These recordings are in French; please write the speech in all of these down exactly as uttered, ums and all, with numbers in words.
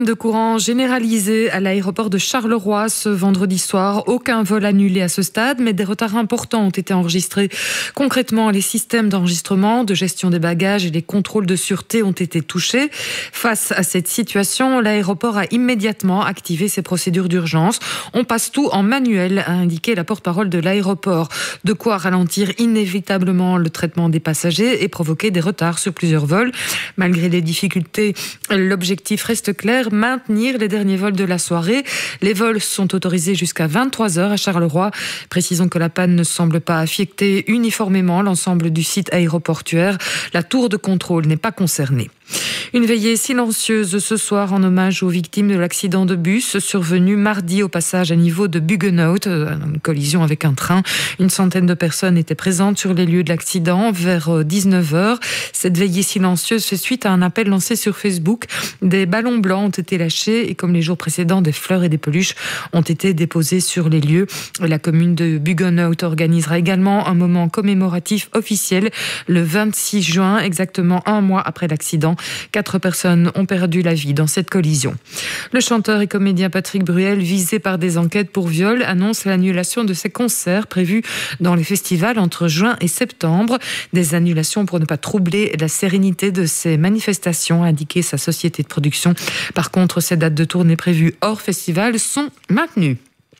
De courant généralisé à l'aéroport de Charleroi ce vendredi soir. Aucun vol annulé à ce stade, mais des retards importants ont été enregistrés. Concrètement, les systèmes d'enregistrement, de gestion des bagages et les contrôles de sûreté ont été touchés. Face à cette situation, l'aéroport a immédiatement activé ses procédures d'urgence. On passe tout en manuel, a indiqué la porte-parole de l'aéroport. De quoi ralentir inévitablement le traitement des passagers et provoquer des retards sur plusieurs vols. Malgré les difficultés, l'objectif reste clair: maintenir les derniers vols de la soirée. Les vols sont autorisés jusqu'à vingt-trois heures à Charleroi. Précisons que la panne ne semble pas affecter uniformément l'ensemble du site aéroportuaire. La tour de contrôle n'est pas concernée. Une veillée silencieuse ce soir en hommage aux victimes de l'accident de bus survenu mardi au passage à niveau de Buggenhout, une collision avec un train. Une centaine de personnes étaient présentes sur les lieux de l'accident vers dix-neuf heures. Cette veillée silencieuse fait suite à un appel lancé sur Facebook. Des ballons blancs ont été lâchés et comme les jours précédents, des fleurs et des peluches ont été déposées sur les lieux. La commune de Buggenhout organisera également un moment commémoratif officiel le vingt-six juin, exactement un mois après l'accident. Quatre personnes ont perdu la vie dans cette collision. Le chanteur et comédien Patrick Bruel, visé par des enquêtes pour viol, annonce l'annulation de ses concerts prévus dans les festivals entre juin et septembre. Des annulations pour ne pas troubler la sérénité de ces manifestations, a indiqué sa société de production. Par contre, ces dates de tournée prévues hors festival sont maintenues.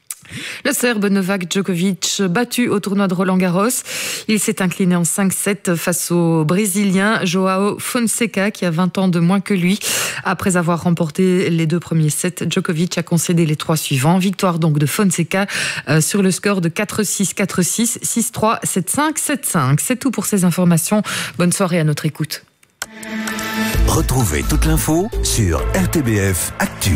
Le Serbe Novak Djokovic, battu au tournoi de Roland-Garros. Il s'est incliné en cinq sept face au Brésilien João Fonseca, qui a vingt ans de moins que lui. Après avoir remporté les deux premiers sets, Djokovic a concédé les trois suivants. Victoire donc de Fonseca euh, sur le score de quatre six, quatre six, six trois, sept cinq, sept cinq. C'est tout pour ces informations. Bonne soirée à notre écoute. Retrouvez toute l'info sur R T B F Actu.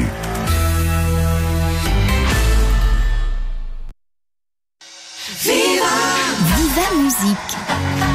Viva Musique.